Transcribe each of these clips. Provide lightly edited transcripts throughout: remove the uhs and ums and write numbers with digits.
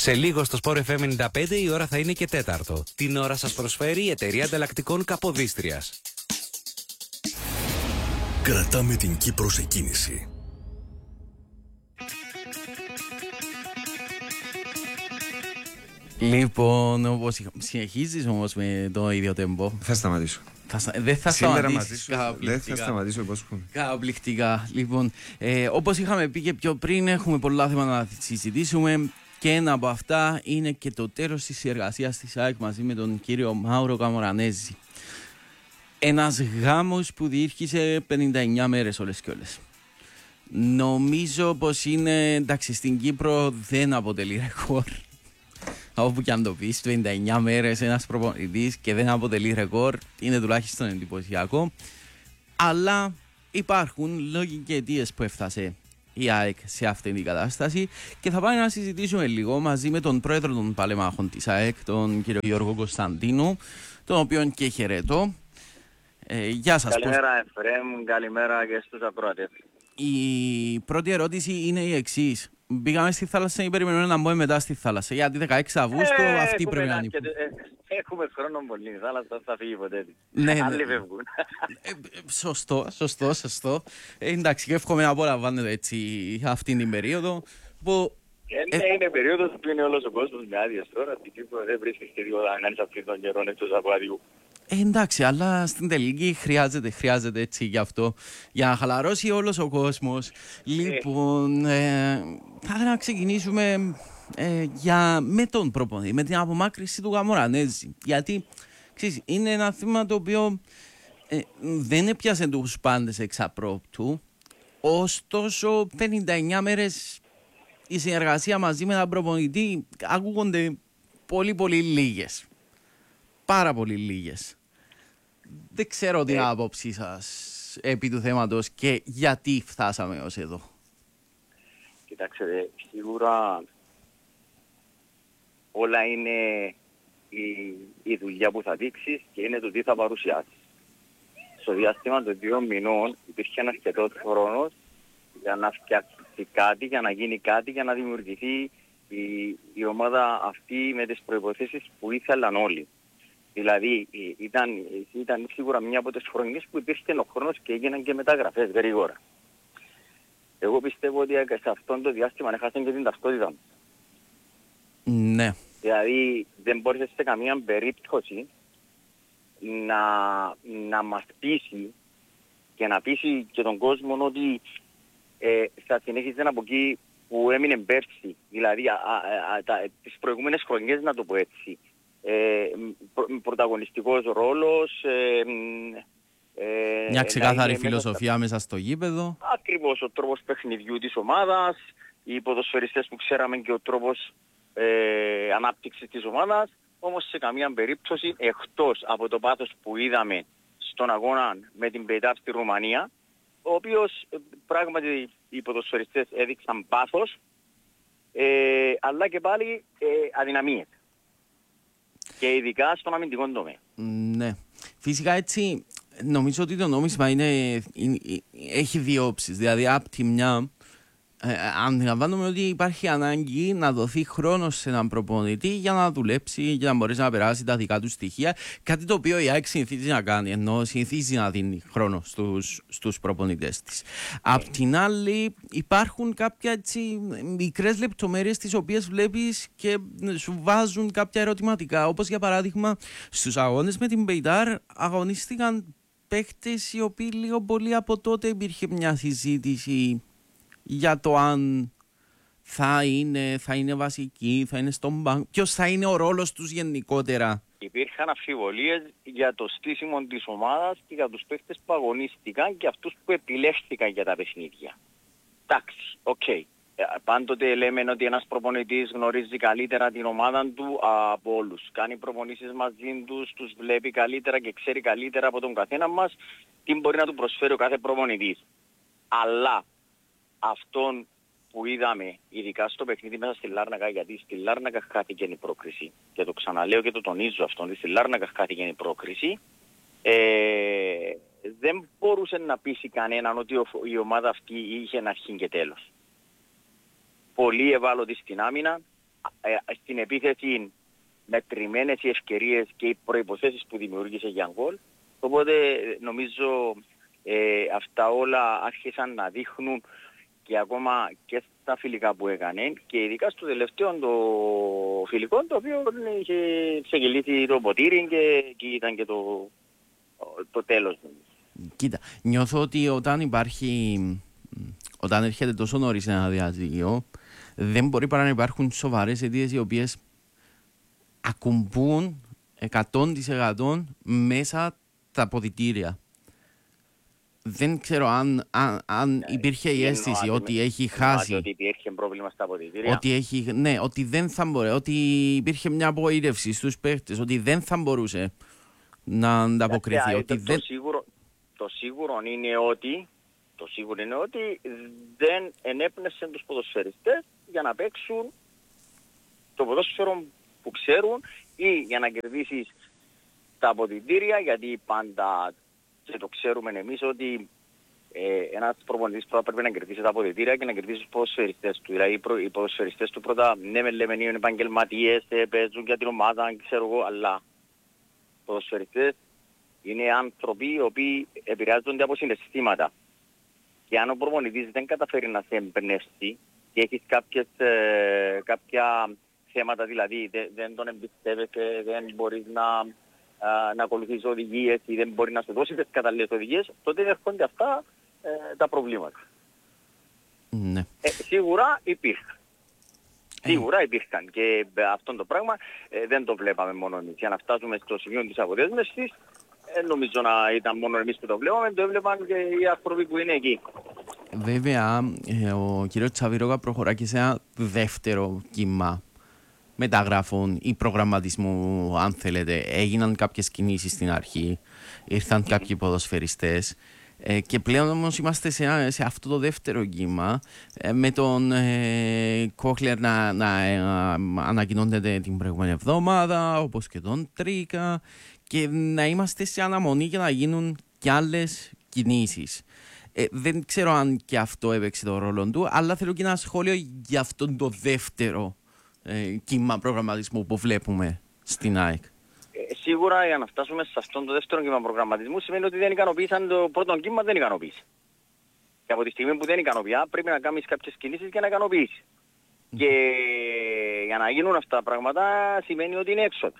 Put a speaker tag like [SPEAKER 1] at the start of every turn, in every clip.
[SPEAKER 1] Σε λίγο στο Sport FM 95 η ώρα θα είναι και τέταρτο. Την ώρα σας προσφέρει η εταιρεία ανταλλακτικών Καποδίστριας.
[SPEAKER 2] Κρατάμε την Κύπρο σε κίνηση.
[SPEAKER 3] Λοιπόν, όπως συνεχίζεις όμως με το ίδιο τεμπό.
[SPEAKER 4] Θα σταματήσω.
[SPEAKER 3] Δεν θα σταματήσεις.
[SPEAKER 4] Δεν θα σταματήσω, υπόσχομαι.
[SPEAKER 3] Καταπληκτικά. Λοιπόν, όπως είχαμε πει και πιο πριν, έχουμε πολλά θέματα να συζητήσουμε. Και ένα από αυτά είναι και το τέλος της εργασίας της ΑΕΚ μαζί με τον κύριο Μάουρο Καμορανέζη. Ένας γάμος που διήρκησε 59 μέρες όλες και όλες. Νομίζω πως είναι, εντάξει, στην Κύπρο δεν αποτελεί ρεκόρ. Όπου και αν το πεις, 59 μέρες ένας προπονητής και δεν αποτελεί ρεκόρ, είναι τουλάχιστον εντυπωσιακό. Αλλά υπάρχουν λόγοι και αιτίες που έφτασε η ΑΕΚ σε αυτή την κατάσταση και θα πάμε να συζητήσουμε λίγο μαζί με τον πρόεδρο των παλεμάχων της ΑΕΚ, τον κύριο Γιώργο Κωνσταντίνου, τον οποίον και χαιρετώ. Γεια σας.
[SPEAKER 5] Καλημέρα Εφραίμ, καλημέρα και στους ακροατές.
[SPEAKER 3] Η πρώτη ερώτηση είναι η εξής. Μπήκαμε στη θάλασσα ή περιμένουμε να μπούμε μετά στη θάλασσα? Γιατί 16 Αυγούστου αυτή πρέπει να είναι.
[SPEAKER 5] Έχουμε χρόνο πολύ, η θάλασσα θα φύγει ποτέ.
[SPEAKER 3] Ναι,
[SPEAKER 5] άλλοι φεύγουν.
[SPEAKER 3] Σωστό. Εντάξει, και εύχομαι να απολαμβάνετε έτσι αυτήν την περίοδο που...
[SPEAKER 5] Είναι περίοδος που είναι όλος ο κόσμος με άδειες τώρα. Στην Κύπρο δεν βρίσκεις και τίποτα να κάνεις αυτήν τον καιρό εκτός από άδειου.
[SPEAKER 3] Εντάξει, αλλά στην τελική χρειάζεται έτσι γι' αυτό, για να χαλαρώσει όλος ο κόσμος. Λοιπόν, θα ήθελα να ξεκινήσουμε με τον προπονητή, με την απομάκρυνση του Καμορανέζη. Γιατί, ξέρεις, είναι ένα θέμα το οποίο δεν έπιασε τους πάντες εξ απρόπτου. Ωστόσο, 59 μέρες η συνεργασία μαζί με έναν προπονητή ακούγονται πολύ λίγες. Πάρα πολύ λίγες. Δεν ξέρω την άποψή σας επί του θέματος και γιατί φτάσαμε ως εδώ.
[SPEAKER 5] Κοιτάξτε, σίγουρα όλα είναι η δουλειά που θα δείξεις και είναι το τι θα παρουσιάσεις. Στο διάστημα των 2 μηνών υπήρχε ένα αρκετό χρόνος για να φτιάξει κάτι, για να γίνει κάτι, για να δημιουργηθεί η ομάδα αυτή με τις προϋποθέσεις που ήθελαν όλοι. Δηλαδή ήταν σίγουρα μια από τις χρονιές που υπήρχε ο χρόνος και έγιναν και μεταγραφές γρήγορα. Εγώ πιστεύω ότι σε αυτό το διάστημα έχασαν και την ταυτότητα μου.
[SPEAKER 3] Ναι.
[SPEAKER 5] Δηλαδή δεν μπορείς σε καμία περίπτωση να μας πείσει και να πείσει και τον κόσμο ότι θα συνέχιζε από εκεί που έμεινε πέρσι. Δηλαδή τις προηγούμενες χρονιές, να το πω έτσι. Πρωταγωνιστικός ρόλος.
[SPEAKER 3] Μια ξεκάθαρη φιλοσοφία μέσα στο γήπεδο.
[SPEAKER 5] Ακριβώς, ο τρόπος παιχνιδιού της ομάδας, οι ποδοσφαιριστές που ξέραμε και ο τρόπος ανάπτυξης της ομάδας. Όμως σε καμία περίπτωση, εκτός από το πάθος που είδαμε στον αγώνα με την Πεϊτάρ στη Ρουμανία, ο οποίος πράγματι οι ποδοσφαιριστές έδειξαν πάθος, αλλά και πάλι αδυναμίες. Και ειδικά στον αμυντικό τομέα.
[SPEAKER 3] Ναι. Φυσικά έτσι νομίζω ότι το νόμισμα έχει δύο όψεις. Δηλαδή απ' τη μια αντιλαμβάνομαι ότι υπάρχει ανάγκη να δοθεί χρόνος σε έναν προπονητή για να δουλέψει, για να μπορέσει να περάσει τα δικά του στοιχεία. Κάτι το οποίο η ΑΕΚ συνηθίζει να κάνει, ενώ συνηθίζει να δίνει χρόνο στους προπονητές της. Απ' την άλλη υπάρχουν κάποια έτσι μικρές λεπτομέρειες τις οποίες βλέπεις και σου βάζουν κάποια ερωτηματικά. Όπως για παράδειγμα στους αγώνες με την Πεϊτάρ αγωνίστηκαν παίχτες οι οποίοι λίγο πολύ από τότε υπήρχε μια συζήτηση για το αν θα είναι βασική, θα είναι στον μπάνκο, ποιος θα είναι ο ρόλος τους γενικότερα.
[SPEAKER 5] Υπήρχαν αμφιβολίες για το στήσιμο της ομάδας και για τους παίκτες που αγωνίστηκαν και αυτούς που επιλέχθηκαν για τα παιχνίδια. Εντάξει, οκ. Πάντοτε λέμε ότι ένας προπονητής γνωρίζει καλύτερα την ομάδα του από όλους. Κάνει προπονήσεις μαζί τους, τους βλέπει καλύτερα και ξέρει καλύτερα από τον καθένα μας τι μπορεί να του προσφέρει ο κάθε προπονητής. Αλλά αυτόν που είδαμε, ειδικά στο παιχνίδι μέσα στη Λάρνακα, γιατί στη Λάρνακα χάθηκε η πρόκριση, και το ξαναλέω και το τονίζω αυτό, ότι στη Λάρνακα χάθηκε η πρόκριση, δεν μπορούσε να πείσει κανέναν ότι η ομάδα αυτή είχε ένα αρχή και τέλος. Πολύ ευάλωτη στην άμυνα, στην επίθεση μετρημένες οι ευκαιρίες και οι προϋποθέσεις που δημιούργησε για γκολ. Οπότε νομίζω αυτά όλα άρχισαν να δείχνουν και ακόμα και στα φιλικά που έκανε και ειδικά στο τελευταίο το φιλικό, το οποίο είχε ξεκινήσει το ποτήρι και ήταν και το τέλος.
[SPEAKER 3] Κοίτα, νιώθω ότι όταν έρχεται τόσο νωρίς ένα διαζύγιο, δεν μπορεί παρά να υπάρχουν σοβαρές αιτίες οι οποίες ακουμπούν 100% μέσα τα αποδυτήρια. Δεν ξέρω αν υπήρχε η αίσθηση ότι έχει χάσει.
[SPEAKER 5] Ότι υπήρχε πρόβλημα στα αποδυτήρια.
[SPEAKER 3] Ότι δεν θα μπορούσε, ότι υπήρχε μια απογοήτευση στους παίχτες, ότι δεν θα μπορούσε να ανταποκριθεί.
[SPEAKER 5] Το σίγουρο είναι ότι δεν ενέπνευσε τους ποδοσφαιριστές για να παίξουν το ποδόσφαιρο που ξέρουν ή για να κερδίσεις τα αποδυτήρια, γιατί πάντα και το ξέρουμε εμείς ότι ένας προπονητής πρώτα πρέπει να κερδίσει τα αποδυτήρια και να κερδίσει τους ποδοσφαιριστές του. Δηλαδή οι ποδοσφαιριστές του πρώτα με λέμε είναι επαγγελματίες, παίζουν για την ομάδα, ξέρω εγώ, αλλά οι ποδοσφαιριστές είναι άνθρωποι οι οποίοι επηρεάζονται από συναισθήματα. Και αν ο προπονητής δεν καταφέρει να σε εμπνεύσει και έχεις κάποια θέματα, δηλαδή δεν τον εμπιστεύεσαι, δεν μπορείς να ακολουθείς οδηγίες ή δεν μπορεί να σου δώσει τις κατάλληλες οδηγίες, τότε έρχονται αυτά τα προβλήματα.
[SPEAKER 3] Ναι.
[SPEAKER 5] Σίγουρα υπήρχαν. Σίγουρα υπήρχαν και αυτό το πράγμα δεν το βλέπαμε μόνο εμείς. Για να φτάσουμε στο σημείο της αποδέσμευσης, νομίζω να ήταν μόνο εμείς που το βλέπαμε, το έβλεπαν και οι άνθρωποι που είναι εκεί.
[SPEAKER 3] Βέβαια, ο κ. Τσαβιρόγα προχωρά και σε ένα δεύτερο κύμα μεταγράφων ή προγραμματισμού, αν θέλετε. Έγιναν κάποιες κινήσεις στην αρχή, ήρθαν κάποιοι ποδοσφαιριστές και πλέον όμως είμαστε σε αυτό το δεύτερο κύμα με τον Κόχλερ να ανακοινώνεται την προηγούμενη εβδομάδα, όπως και τον Τρίκα, και να είμαστε σε αναμονή για να γίνουν κι άλλες κινήσεις. Δεν ξέρω αν και αυτό έπαιξε το ρόλο του, αλλά θέλω και ένα σχόλιο για αυτόν το δεύτερο κύμα προγραμματισμού που βλέπουμε στην ΑΕΚ.
[SPEAKER 5] Σίγουρα για να φτάσουμε σε αυτόν το δεύτερο κύμα προγραμματισμού σημαίνει ότι δεν ικανοποίησαν το πρώτο κύμα, δεν ικανοποίησε. Και από τη στιγμή που δεν ικανοποιεί, πρέπει να κάνεις κάποιες κινήσεις και να ικανοποιήσεις. Και για να γίνουν αυτά τα πράγματα σημαίνει ότι είναι έξοδα.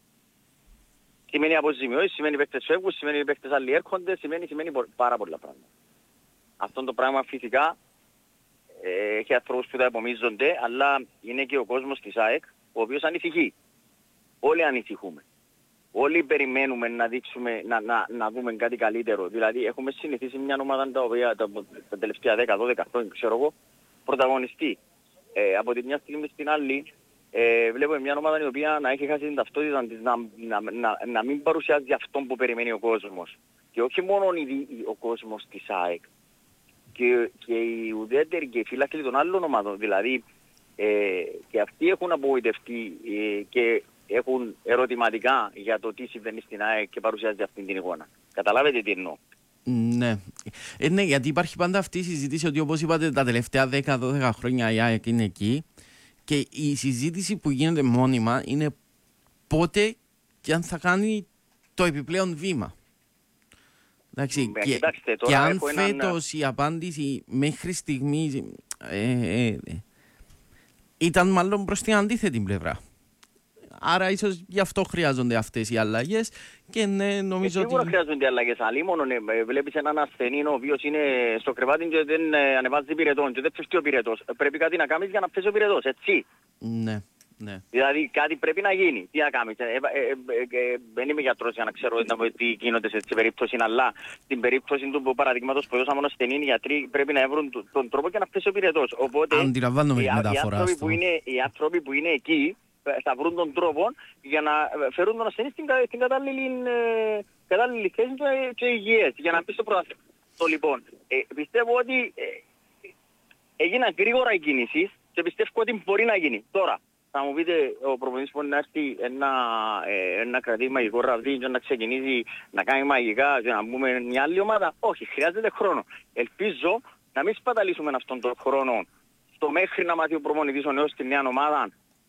[SPEAKER 5] Σημαίνει αποζημιώσεις, σημαίνει παίκτες φεύγουν, σημαίνει παίκτες άλλοι έρχονται, σημαίνει πάρα πολλά πράγματα. Αυτό το πράγμα φυσικά έχει ανθρώπους που τα επομίζονται, αλλά είναι και ο κόσμος της ΑΕΚ, ο οποίος ανησυχεί. Όλοι ανησυχούμε. Όλοι περιμένουμε να δείξουμε, να δούμε κάτι καλύτερο. Δηλαδή έχουμε συνηθίσει μια ομάδα τα τελευταία 10-12 χρόνια, ξέρω εγώ, πρωταγωνιστή. Από τη μια στιγμή στην άλλη βλέπουμε μια ομάδα η οποία να έχει χάσει την ταυτότητα της, να μην παρουσιάζει αυτό που περιμένει ο κόσμος. Και όχι μόνο ο κόσμος της ΑΕΚ. Και οι ουδέτεροι και οι φύλακοι των άλλων ομάδων. Δηλαδή και αυτοί έχουν απογοητευτεί και έχουν ερωτηματικά για το τι συμβαίνει στην ΑΕΚ και παρουσιάζει αυτή την εικόνα. Καταλάβετε τι εννοώ.
[SPEAKER 3] Ναι. Ναι, γιατί υπάρχει πάντα αυτή η συζήτηση ότι, όπως είπατε, τα τελευταία 10-12 χρόνια η ΑΕΚ είναι εκεί, και η συζήτηση που γίνεται μόνιμα είναι πότε και αν θα κάνει το επιπλέον βήμα. Εντάξει, και αν φέτος η απάντηση μέχρι στιγμής ήταν μάλλον προς την αντίθετη πλευρά. Άρα ίσως γι' αυτό χρειάζονται αυτές οι αλλαγές και ναι, νομίζω ότι...
[SPEAKER 5] Σίγουρα χρειάζονται αλλαγές, αλλά μόνο βλέπεις έναν ασθενή ο οποίος είναι στο κρεβάτι και δεν ανεβάζει πυρετών και δεν πέφτει ο πυρετός. Πρέπει κάτι να κάνεις για να πέσει ο πυρετός, έτσι.
[SPEAKER 3] Ναι, ναι.
[SPEAKER 5] Δηλαδή κάτι πρέπει να γίνει. Τι να κάνεις. Δεν είμαι γιατρός για να ξέρω τι γίνονται σε αυτή περίπτωση, αλλά στην περίπτωση του παραδείγματος που έδωσαμε ασθενή, οι γιατροί πρέπει να βρουν τον τρόπο για να πέσει ο πυρετός. Οπότε οι άνθρωποι που είναι εκεί θα βρουν τον τρόπο για να φέρουν τον ασθενή στην κατάλληλη θέση και υγιές, για να πει στο πρωτάθλημα. Λοιπόν, πιστεύω ότι έγιναν γρήγορα οι κινήσεις και πιστεύω ότι μπορεί να γίνει. Τώρα, θα μου πείτε, ο προπονητής μπορεί να έρθει να κρατήσει μαγικό ραβδί και να ξεκινήσει να κάνει μαγικά και να μπούμε μια άλλη ομάδα. Όχι, χρειάζεται χρόνο. Ελπίζω να μην σπαταλήσουμε αυτόν τον χρόνο στο μέχρι να μάθει ο προπονητής ο νέος στη νέα ομάδα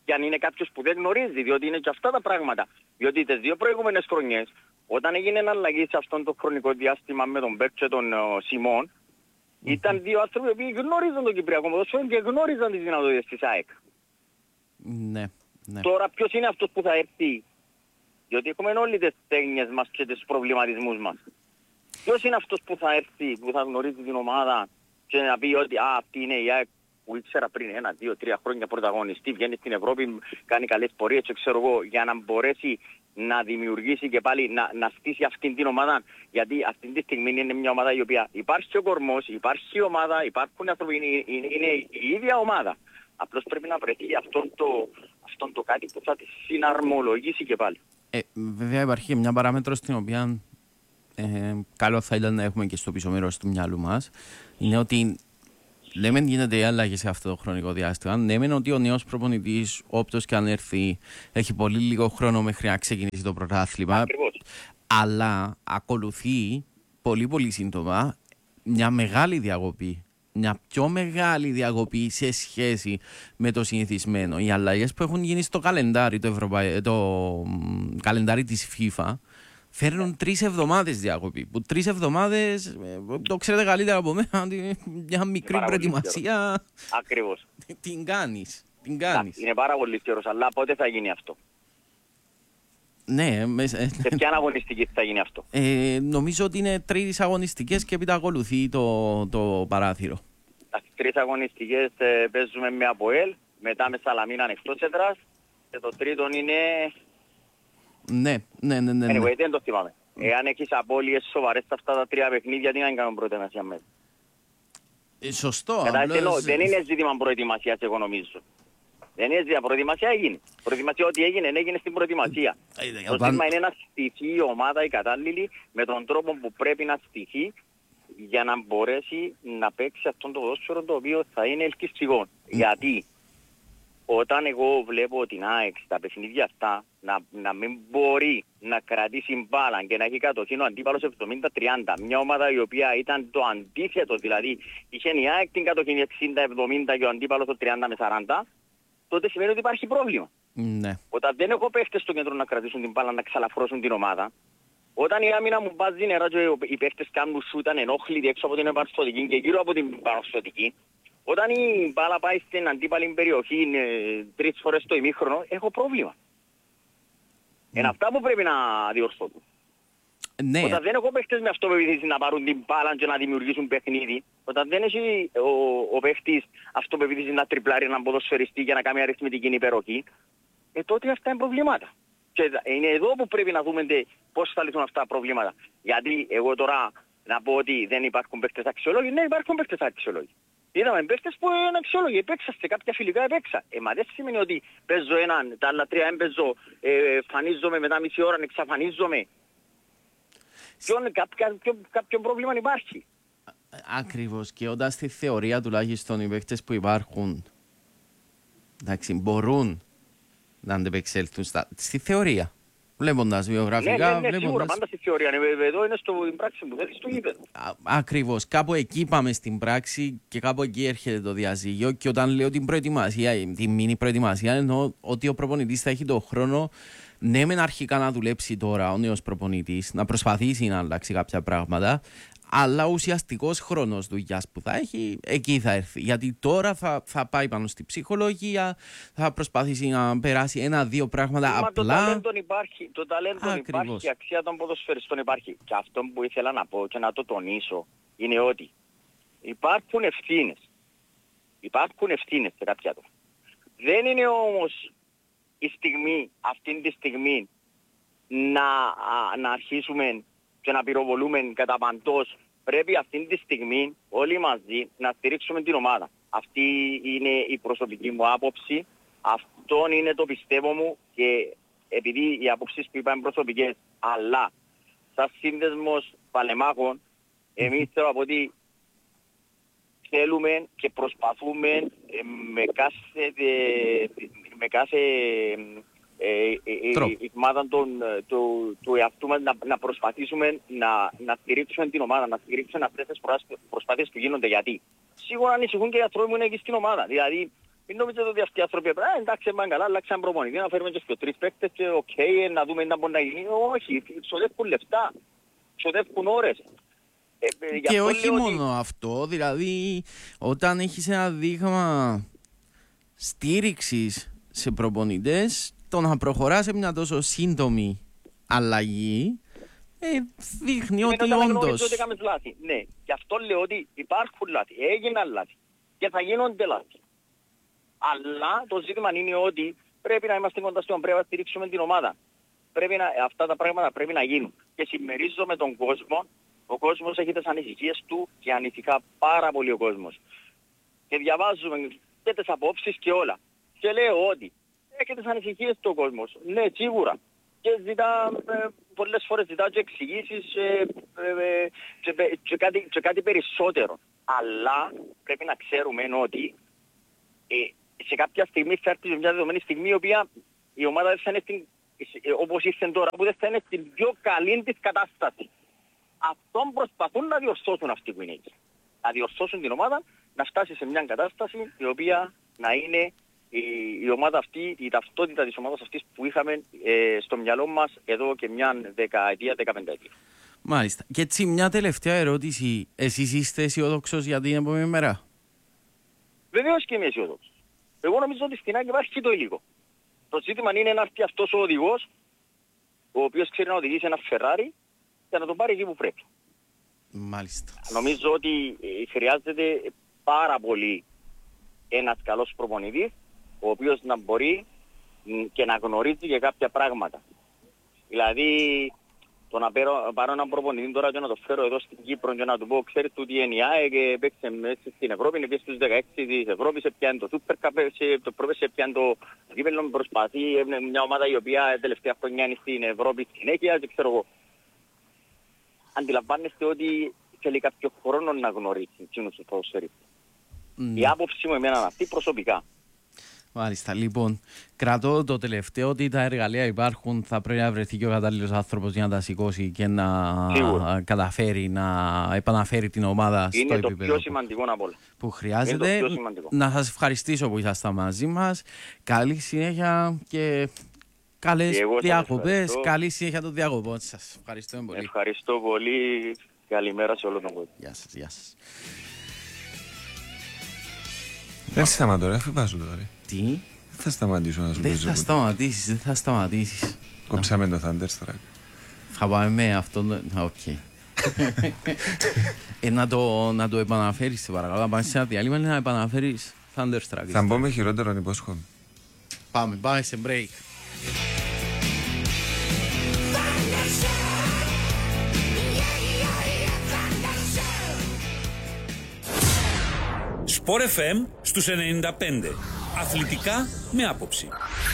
[SPEAKER 5] και αν είναι κάποιος που δεν γνωρίζει, διότι είναι και αυτά τα πράγματα. Διότι τις 2 προηγούμενες χρονιές, όταν έγινε αλλαγή σε αυτόν το χρονικό διάστημα με τον Μπέρκ και τον Σιμών, ήταν 2 άνθρωποι που γνώριζαν τον Κυπριακό ποδόσφαιρο και γνώριζαν τις δυνατότητες της ΑΕΚ.
[SPEAKER 3] Ναι, ναι.
[SPEAKER 5] Τώρα ποιος είναι αυτός που θα έρθει, διότι έχουμε όλοι τις τέχνες μας και τους προβληματισμούς μας. Ποιος είναι αυτός που θα έρθει, που θα γνωρίζει την ομάδα και να πει ότι αυτή είναι η ΑΕΚ που ήξερα πριν 1, 2, 3 χρόνια πρωταγωνιστή, βγαίνει στην Ευρώπη, κάνει καλές πορείες και ξέρω εγώ, για να μπορέσει να δημιουργήσει και πάλι να στήσει αυτήν την ομάδα. Γιατί αυτή τη στιγμή είναι μια ομάδα η οποία υπάρχει ο κορμός, υπάρχει η ομάδα, υπάρχουν άνθρωποι, είναι η ίδια ομάδα. Απλώς πρέπει να βρεθεί αυτόν το κάτι που θα τη συναρμολογήσει και πάλι.
[SPEAKER 3] Βέβαια υπάρχει και μια παράμετρο στην οποία καλό θα ήταν να έχουμε και στο πίσω μέρος του μυαλού μας. Είναι ότι λέμε γίνεται η αλλαγή σε αυτό το χρονικό διάστημα. Λέμε ότι ο νέος προπονητής, όποιος και αν έρθει, έχει πολύ λίγο χρόνο μέχρι να ξεκινήσει το πρωτάθλημα.
[SPEAKER 5] Ακριβώς.
[SPEAKER 3] Αλλά ακολουθεί πολύ πολύ σύντομα μια μεγάλη διακοπή. Μια πιο μεγάλη διακοπή σε σχέση με το συνηθισμένο. Οι αλλαγές που έχουν γίνει στο καλεντάρι, το καλεντάρι της FIFA, φέρνουν 3 εβδομάδες διακοπή. Που 3 εβδομάδες, το ξέρετε καλύτερα από μένα, μια μικρή προετοιμασία.
[SPEAKER 5] Ακριβώς.
[SPEAKER 3] Την κάνεις.
[SPEAKER 5] Είναι πάρα πολύ καιρός, αλλά πότε θα γίνει αυτό?
[SPEAKER 3] Ναι,
[SPEAKER 5] σε ποια αγωνιστική θα γίνει αυτό?
[SPEAKER 3] Νομίζω ότι είναι 3 αγωνιστικές και έπειτα ακολουθεί το παράθυρο.
[SPEAKER 5] Στις 3 αγωνιστικές παίζουμε με ΑΠΟΕΛ, μετά με Σαλαμίνα εκτός έδρας και το τρίτον είναι...
[SPEAKER 3] Ναι.
[SPEAKER 5] Δεν το θυμάμαι. Εάν έχεις απώλειες σοβαρές σε αυτά τα 3 παιχνίδια, τι να κάνουμε προετοιμασία μέσα?
[SPEAKER 3] Σωστό.
[SPEAKER 5] Δεν είναι ζήτημα προετοιμασίας, εγώ νομίζω. Δεν είναι ζήτημα. Προετοιμασία έγινε. Προετοιμασία, ό,τι έγινε στην προετοιμασία. Το ζήτημα είναι να στηθεί η ομάδα η κατάλληλη με τον τρόπο που πρέπει να στηθεί για να μπορέσει να παίξει αυτόν το ποδόσφαιρο το οποίο θα είναι ελκυστικό. Γιατί όταν εγώ βλέπω την ΑΕΚ στα παιχνίδια αυτά να μην μπορεί να κρατήσει μπάλα και να έχει κατοχή ο αντίπαλος 70-30, μια ομάδα η οποία ήταν το αντίθετο, δηλαδή είχε η ΑΕΚ την κατοχή 60-70 και ο αντίπαλος το 30 με 40, τότε σημαίνει ότι υπάρχει πρόβλημα.
[SPEAKER 3] Ναι.
[SPEAKER 5] Όταν δεν έχω παίχτες στο κέντρο να κρατήσουν την μπάλα, να ξαλαφρώσουν την ομάδα, όταν η άμυνα μου βάζει νερά και οι παίχτες κάνουν σούταν ενόχλητοι έξω από την επαρστοτική και γύρω από την επαρστοτική, όταν η μπάλα πάει στην αντίπαλη περιοχή 3 φορές το ημίχρονο, έχω πρόβλημα. Είναι αυτά που πρέπει να διορθώσουν.
[SPEAKER 3] Ναι.
[SPEAKER 5] Όταν δεν έχω παίχτες με αυτοπεποίθηση να πάρουν την μπάλα και να δημιουργήσουν παιχνίδι, όταν δεν έχει ο παίχτης αυτοπεποίθηση να τριπλάρει έναν ποδοσφαιριστή για να κάνει αριθμητική υπεροχή, τότε αυτά είναι προβλήματα. Και είναι εδώ που πρέπει να δούμε πώς θα λυθούν αυτά τα προβλήματα. Γιατί εγώ τώρα να πω ότι δεν υπάρχουν παίχτες αξιολόγοι, ναι, υπάρχουν παίχτες αξιολόγοι. Είδαμε παίχτες που είναι αξιόλογοι, επέξα σε κάποια φιλικά επέξα. Μα δεν σημαίνει ότι παίζω έναν, τα άλλα 3 έμπαιζω, φανίζομαι μετά μισή ώρα, εξαφανίζομαι. Κάποιο πρόβλημα υπάρχει.
[SPEAKER 3] Ακριβώς, και όταν στη θεωρία τουλάχιστον οι παίχτες που υπάρχουν, εντάξει, μπορούν να αντεπεξέλθουν στη θεωρία. Βλέποντας βιογραφικά.
[SPEAKER 5] Ναι, σίγουρα, πάντα στη θεωρία. Εδώ είναι στην πράξη μου, δεν είναι στο γήπεδο.
[SPEAKER 3] Ακριβώς. Κάπου εκεί πάμε στην πράξη και κάπου εκεί έρχεται το διαζύγιο. Και όταν λέω την προετοιμασία, τη μίνι προετοιμασία, εννοώ ότι ο προπονητής θα έχει τον χρόνο, ναι, μεν αρχικά να δουλέψει τώρα ο νέος προπονητής, να προσπαθήσει να αλλάξει κάποια πράγματα, αλλά ο ουσιαστικός χρόνος δουλειάς που θα έχει, εκεί θα έρθει. Γιατί τώρα θα πάει πάνω στη ψυχολογία, θα προσπαθήσει να περάσει 1-2 πράγματα απλά.
[SPEAKER 5] Το ταλέντο υπάρχει, η αξία των ποδοσφαιριστών υπάρχει. Και αυτό που ήθελα να πω και να το τονίσω είναι ότι υπάρχουν ευθύνες. Υπάρχουν ευθύνες σε κάποια άτομα. Δεν είναι όμως η στιγμή, αυτή τη στιγμή, να αρχίσουμε και να πυροβολούμε κατά παντός. Πρέπει αυτή τη στιγμή όλοι μαζί να στηρίξουμε την ομάδα. Αυτή είναι η προσωπική μου άποψη. Αυτό είναι το πιστεύω μου και επειδή οι άποψεις που είπα είναι προσωπικές, αλλά σαν σύνδεσμος παλεμάχων, εμείς θέλω από ότι θέλουμε και προσπαθούμε με κάθε η ομάδα του εαυτού μας να προσπαθήσουμε να στηρίξουμε την ομάδα, να στηρίξουμε αυτές τις προσπάθειες που γίνονται. Γιατί σίγουρα ανησυχούν και οι άνθρωποι που είναι εκεί στην ομάδα. Δηλαδή Μην νομίζετε ότι αυτοί οι άνθρωποι εντάξει, είμαστε καλά, αλλάξαν προπονητή, να φέρουμε και στους 3 παίκτες και να δούμε να μπορεί να γίνει. Όχι, ξοδεύουν λεφτά, ξοδεύουν ώρες.
[SPEAKER 3] Και όχι μόνο αυτό, δηλαδή όταν έχεις ένα δείγμα στήριξης σε προπονητές, το να προχωράς σε μια τόσο σύντομη αλλαγή δείχνει ότι όντως...
[SPEAKER 5] ότι έκαμε λάθη. Ναι, γι' αυτό λέω ότι υπάρχουν λάθη, έγιναν λάθη και θα γίνονται λάθη. Αλλά το ζήτημα είναι ότι πρέπει να είμαστε κοντά στον, πρέπει να στηρίξουμε την ομάδα. Αυτά τα πράγματα πρέπει να γίνουν. Και συμμερίζομαι τον κόσμο. Ο κόσμος έχει τις ανησυχίες του και ανησυχά πάρα πολύ ο κόσμος. Και διαβάζουμε και τις απόψεις και όλα. Και λέω ότι έχει τις ανησυχίες του ο κόσμος. Ναι, σίγουρα. Και πολλές φορές ζητά και εξηγήσεις και κάτι περισσότερο. Αλλά πρέπει να ξέρουμε ότι σε κάποια στιγμή θα έρθει μια δεδομένη στιγμή η οποία η ομάδα δεν θα είναι όπως ήρθε τώρα, που δεν θα είναι στην πιο καλή της κατάσταση. Αυτόν προσπαθούν να διορθώσουν αυτοί που είναι εκεί. Να διορθώσουν την ομάδα, να φτάσει σε μια κατάσταση η οποία να είναι η ομάδα αυτή, η ταυτότητα της ομάδας αυτής που είχαμε στο μυαλό μας εδώ και μια δεκαετία, 15 ετία.
[SPEAKER 3] Μάλιστα. Και έτσι μια τελευταία ερώτηση. Εσείς είστε αισιόδοξος για την επόμενη μέρα?
[SPEAKER 5] Βεβαίως και είμαι αισιόδοξος. Εγώ νομίζω ότι στην ΑΕΚ υπάρχει το υλικό. Το ζήτημα είναι να έρθει αυτός ο οδηγός, ο οποίος ξέρει να οδηγήσει ένα Ferrari και να τον πάρει εκεί που πρέπει.
[SPEAKER 3] Μάλιστα.
[SPEAKER 5] Νομίζω ότι χρειάζεται πάρα πολύ ένας καλός προπονητής, ο οποίος να μπορεί και να γνωρίζει και κάποια πράγματα. Δηλαδή, το να πάρω έναν προπονητή τώρα και να το φέρω εδώ στην Κύπρο και να του πω, ξέρεις του τι είναι η ΑΕΚ, παίξε μέσα στην Ευρώπη, είναι στους 16 της Ευρώπης, σε πιάνει το Super Cup, το πρώτο σε πιάνει το κύπελλο, προσπαθεί, μια ομάδα η οποία τελευταία χρονιά είναι στην Ευρώπη συνέχεια και ξέρω εγώ. Αντιλαμβάνεστε ότι θέλει κάποιο χρόνο να γνωρίσει εκείνους τους ποδοσφαιριστές. Η άποψη μου εμένα είναι αυτή προσωπικά.
[SPEAKER 3] Μάλιστα. Λοιπόν, κρατώ το τελευταίο ότι τα εργαλεία υπάρχουν. Θα πρέπει να βρεθεί και ο κατάλληλος άνθρωπος για να τα σηκώσει και να καταφέρει να επαναφέρει την ομάδα στο επίπεδο.
[SPEAKER 5] Είναι το πιο σημαντικό απ' όλα.
[SPEAKER 3] Που χρειάζεται. Να σας ευχαριστήσω που ήσασταν μαζί μας. Καλή συνέχεια και καλές διακοπές. Καλή συνέχεια των διακοπών σας. Ευχαριστώ πολύ.
[SPEAKER 5] Ευχαριστώ πολύ. Καλημέρα σε όλο τον κόσμο.
[SPEAKER 3] Γεια σας. Γεια σας.
[SPEAKER 4] Δεν σταματώ ρε, αφού βάζω τώρα.
[SPEAKER 3] Τι?
[SPEAKER 4] Δεν θα σταματήσω να σου
[SPEAKER 3] Δεν
[SPEAKER 4] παίζω.
[SPEAKER 3] δεν θα σταματήσεις.
[SPEAKER 4] Κόψαμε το Thunderstruck.
[SPEAKER 3] Θα πάμε με αυτόν. Οκ. Να το επαναφέρεις, σε παρακαλώ. Να πάμε σε ένα διάλειμμα να επαναφέρεις Thunderstruck.
[SPEAKER 4] Θα μπω με χειρότερον, υπόσχομαι.
[SPEAKER 3] Πάμε σε break.
[SPEAKER 6] Sport FM στους 95. Αθλητικά με άποψη.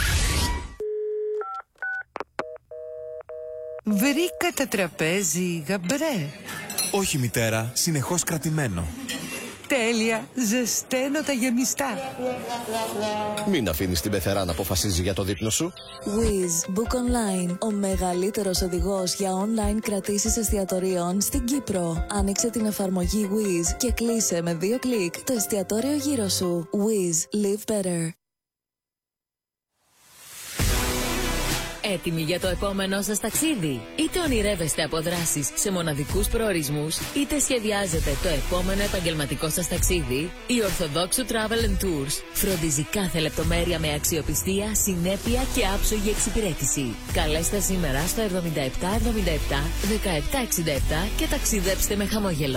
[SPEAKER 7] Βρήκα τα τραπέζι γαμπρέ.
[SPEAKER 8] Όχι μητέρα, συνεχώς κρατημένο.
[SPEAKER 7] Τέλεια, ζεσταίνω τα γεμιστά.
[SPEAKER 9] Μην αφήνεις την πεθερά να αποφασίζει για το δείπνο σου.
[SPEAKER 10] Wizz Book Online, ο μεγαλύτερος οδηγός για online κρατήσεις εστιατορίων στην Κύπρο. Άνοιξε την εφαρμογή Wizz και κλείσε με 2 κλικ το εστιατόριο γύρω σου. Wizz, live better.
[SPEAKER 11] Έτοιμοι για το επόμενό σας ταξίδι? Είτε ονειρεύεστε από δράσεις σε μοναδικούς προορισμούς, είτε σχεδιάζετε το επόμενο επαγγελματικό σας ταξίδι, η Ορθοδόξου Travel & Tours φροντίζει κάθε λεπτομέρεια με αξιοπιστία, συνέπεια και άψογη εξυπηρέτηση. Καλέστε σήμερα στο 7777 1767 και ταξιδέψτε με χαμόγελο.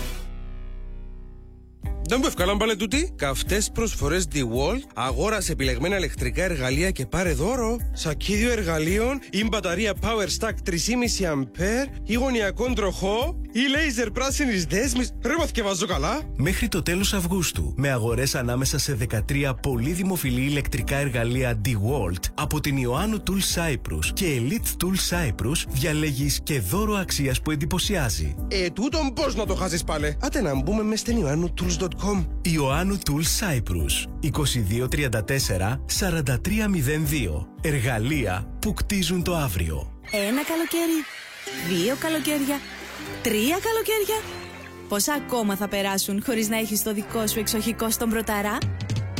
[SPEAKER 12] Δεν μου ευκάλαν πάλι τούτη. Καυτές προσφορές DeWalt, αγόρασε επιλεγμένα ηλεκτρικά εργαλεία και πάρε δώρο. Σακίδιο εργαλείων ή μπαταρία Power Stack 3,5 αμπέρ ή γωνιακόν τροχό ή λέιζερ πράσινης δέσμης. Ρε μαθηκευάζω καλά.
[SPEAKER 8] Μέχρι το τέλος Αυγούστου, με αγορές ανάμεσα σε 13 πολύ δημοφιλή ηλεκτρικά εργαλεία DeWalt από την Ιωάννου Tool Cyprus και Elite Tool Cyprus, διαλέγεις και δώρο αξίας που εντυπωσιάζει.
[SPEAKER 12] Τούτον πώς να το χάσεις πάλι. Άτε να μπούμε μες στην IoannuTools.com.
[SPEAKER 8] Ιωάννου Tool Cyprus 2234 4302. Εργαλεία που κτίζουν το αύριο.
[SPEAKER 13] Ένα καλοκαίρι, 2 καλοκαίρια, 3 καλοκαίρια. Πόσα ακόμα θα περάσουν χωρίς να έχεις το δικό σου εξοχικό στον Πρωταρά?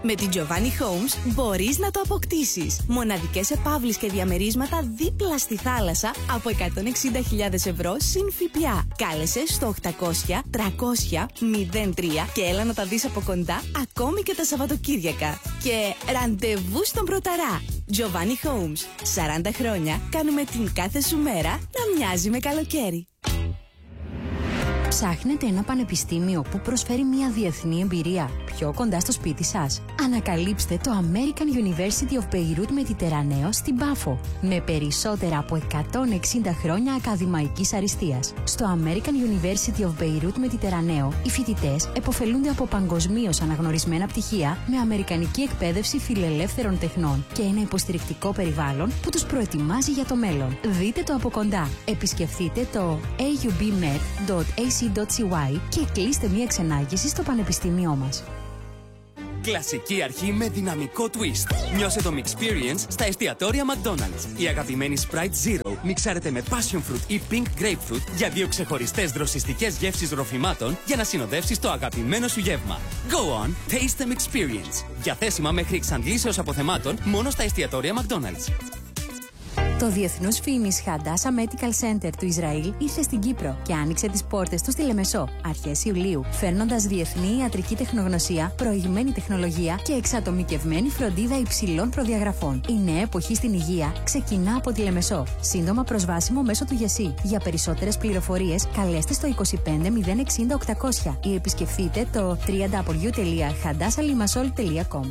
[SPEAKER 13] Με την Giovanni Homes μπορείς να το αποκτήσεις. Μοναδικές επαύλεις και διαμερίσματα δίπλα στη θάλασσα από 160.000 ευρώ συν ΦΠΑ. Κάλεσε στο 800 300 03 και έλα να τα δεις από κοντά ακόμη και τα Σαββατοκύριακα. Και ραντεβού στον Πρωταρά. Giovanni Homes. 40 χρόνια κάνουμε την κάθε σου μέρα να μοιάζει με καλοκαίρι.
[SPEAKER 14] Ψάχνετε ένα πανεπιστήμιο που προσφέρει μια διεθνή εμπειρία πιο κοντά στο σπίτι σας? Ανακαλύψτε το American University of Beirut Mediterraneo στην Πάφο, με περισσότερα από 160 χρόνια ακαδημαϊκής αριστείας. Στο American University of Beirut Mediterraneo, οι φοιτητές επωφελούνται από παγκοσμίως αναγνωρισμένα πτυχία με αμερικανική εκπαίδευση φιλελεύθερων τεχνών και ένα υποστηρικτικό περιβάλλον που τους προετοιμάζει για το μέλλον. Δείτε το από κοντά. Επισκεφτείτε το aubmed.ac.cy και κλείστε μια ξενάγηση στο πανεπιστήμιό μας.
[SPEAKER 15] Κλασική αρχή με δυναμικό twist. Νιώσε το Mixperience στα εστιατόρια McDonald's. Η αγαπημένη Sprite Zero μιξάρεται με Passion Fruit ή Pink Grapefruit για 2 ξεχωριστές δροσιστικές γεύσεις ροφημάτων για να συνοδεύσεις το αγαπημένο σου γεύμα. Go on, taste the Mixperience. Διαθέσιμα μέχρι εξαντλήσεως αποθεμάτων μόνο στα εστιατόρια McDonald's.
[SPEAKER 14] Το Διεθνούς Φοίνις Hadassah Medical Center του Ισραήλ ήρθε στην Κύπρο και άνοιξε τις πόρτες του στη Λεμεσό αρχές Ιουλίου, φέρνοντας διεθνή ιατρική τεχνογνωσία, προηγμένη τεχνολογία και εξατομικευμένη φροντίδα υψηλών προδιαγραφών. Η νέα εποχή στην υγεία ξεκινά από τη Λεμεσό. Σύντομα προσβάσιμο μέσω του ΓΕΣΥ. Για περισσότερες πληροφορίες καλέστε στο 25 060 800 ή επισκεφτείτε το www.hadassahlimassol.com.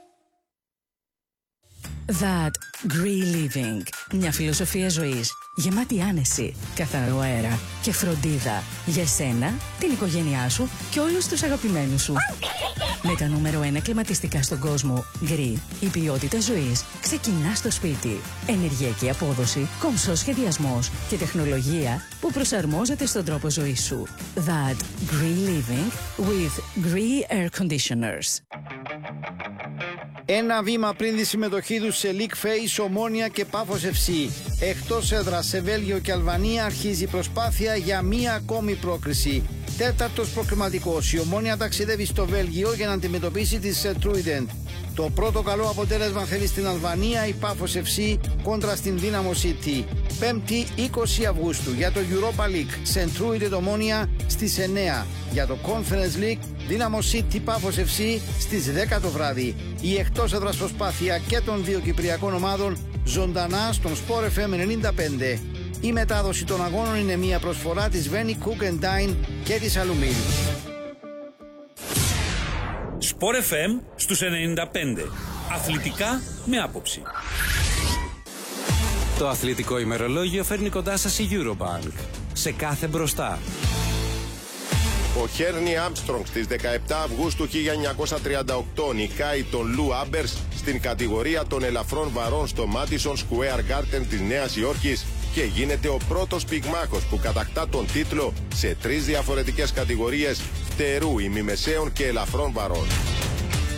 [SPEAKER 16] That Green Living. Μια φιλοσοφία ζωής γεμάτη άνεση, καθαρό αέρα και φροντίδα για σένα, την οικογένειά σου και όλους τους αγαπημένους σου. Με τα νούμερο 1 κλιματιστικά στον κόσμο, Green, η ποιότητα ζωής ξεκινά στο σπίτι. Ενεργειακή απόδοση, κομψός σχεδιασμός και τεχνολογία που προσαρμόζεται στον τρόπο ζωής σου. That Green Living with Green Air Conditioners.
[SPEAKER 17] Ένα βήμα πριν τη συμμετοχή τους σε League Face, Ομόνοια και Πάφος FC. Εκτός έδρας σε Βέλγιο και Αλβανία αρχίζει η προσπάθεια για μία ακόμη πρόκριση. Τέταρτος προκριματικός. Η Ομόνοια ταξιδεύει στο Βέλγιο για να αντιμετωπίσει τη Centruiden. Το πρώτο καλό αποτέλεσμα θέλει στην Αλβανία η Πάφος FC κόντρα στην Dynamo City. 5η 20 Αυγούστου για το Europa League. Centruiden Ομόνοια στις 9. Για το Conference League Dynamo City Πάφος FC στις 10 το βράδυ. Η εκτός έδρας προσπάθεια και των δύο κυπριακών ομάδων ζωντανά στον Sport FM 95. Η μετάδοση των αγώνων είναι μια προσφορά της Veni Cook and Dine και της Αλουμίλ.
[SPEAKER 6] Sport FM στους 95. Αθλητικά με άποψη.
[SPEAKER 1] Το αθλητικό ημερολόγιο φέρνει κοντά σας η Eurobank. Σε κάθε μπροστά.
[SPEAKER 18] Ο Χέρνι Άρμστρονγκ στις 17 Αυγούστου 1938 νικάει τον Λου Άμπερς στην κατηγορία των ελαφρών βαρών στο Madison Square Garden της Νέας Υόρκης και γίνεται ο πρώτος πυγμάχος που κατακτά τον τίτλο σε 3 διαφορετικές κατηγορίες φτερού, ημιμεσαίων και ελαφρών βαρών.